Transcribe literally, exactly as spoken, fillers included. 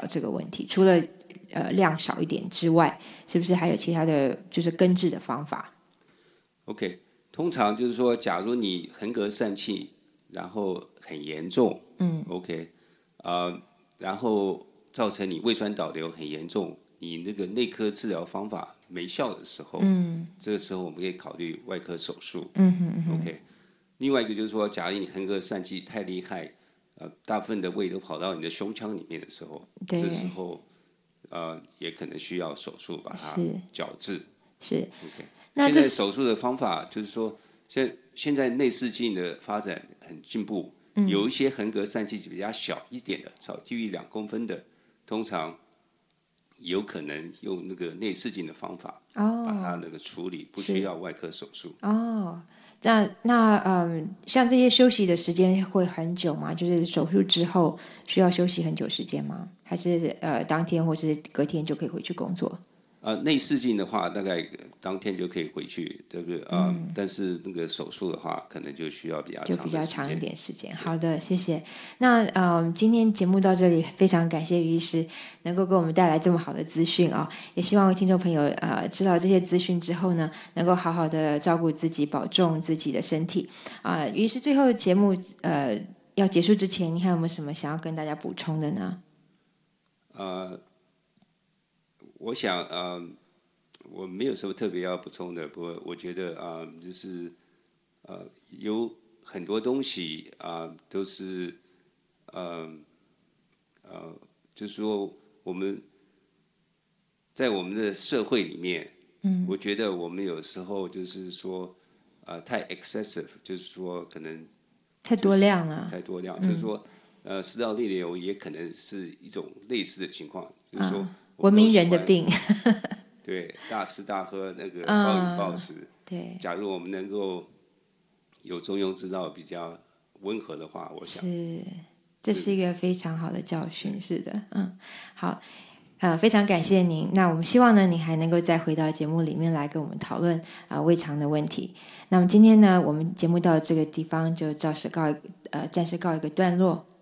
这个问题？除了呃量少一点之外，是不是还有其他的就是根治的方法 ？OK， 通常就是说，假如你横膈疝气，然后很严重，嗯，OK， 呃，然后造成你胃酸倒流很严重，你那个内科治疗方法没效的时候，嗯，这个时候我们可以考虑外科手术，嗯哼嗯哼 OK。另外一个就是说，假如你横膈疝气太厉害，呃，大部分的胃都跑到你的胸腔里面的时候，这时候呃也可能需要手术把它矫治。 是 OK。 那现在手术的方法就是说，现现在内视镜的发展很进步，嗯、有一些横膈疝气比较小一点的，少低于两公分的，通常有可能用那个内视镜的方法，哦、把它那个处理，不需要外科手术。 哦。那那嗯，像这些休息的时间会很久吗？就是手术之后需要休息很久时间吗？还是呃当天或是隔天就可以回去工作？ 呃，内视镜的话，大概当天就可以回去，对不对？啊、嗯，但是那个手术的话，可能就需要比较长的时间， 就比较长一点时间。好的，谢谢。那呃，今天节目到这里，非常感谢于医师能够给我们带来这么好的资讯啊、哦！也希望听众朋友呃知道这些资讯之后呢，能够好好的照顾自己，保重自己的身体啊。于、呃、是最后节目呃要结束之前，你还有没有什么想要跟大家补充的呢？ 呃。我想，呃，我没有什么特别要补充的，不过我觉得啊、呃，就是呃，有很多东西啊、呃，都是呃呃，就是说我们在我们的社会里面，嗯，我觉得我们有时候就是说，呃，太 excessive，就是说可能太多量了， 太多量，嗯、就是说，呃，食道逆流也可能是一种类似的情况，就是说。啊文明人的病， 对，大吃大喝，那个暴饮暴食。 嗯、对， 假如我们能够有中庸之道，比较温和的话，我想是，这是一个非常好的教训。是的，嗯，好，呃，非常感谢您。那我们希望呢，你还能够再回到节目里面来跟我们讨论啊、呃、胃肠的问题。那么今天呢，我们节目到这个地方就暂时告呃暂时告一个段落。